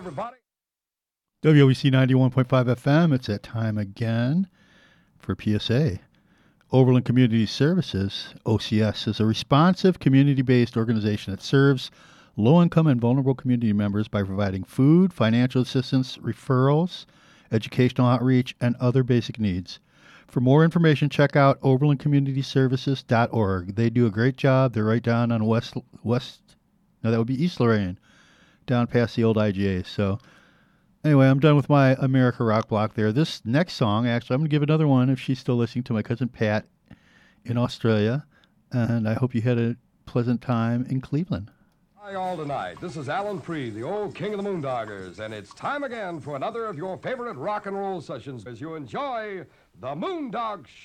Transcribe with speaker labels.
Speaker 1: everybody.
Speaker 2: WOEC 91.5 FM, it's that time again for PSA. Overland Community Services, OCS, is a responsive, community-based organization that serves low-income and vulnerable community members by providing food, financial assistance, referrals, educational outreach, and other basic needs. For more information, check out overlandcommunityservices.org. They do a great job. They're right down on that would be East Lorraine, down past the old IGA. So anyway, I'm done with my America Rock block there. This next song, actually, I'm going to give another one if she's still listening, to my cousin Pat in Australia. And I hope you had a pleasant time in Cleveland.
Speaker 1: Hi, all tonight. This is Alan Pree, the old king of the Moondoggers, and it's time again for another of your favorite rock and roll sessions as you enjoy the Moondog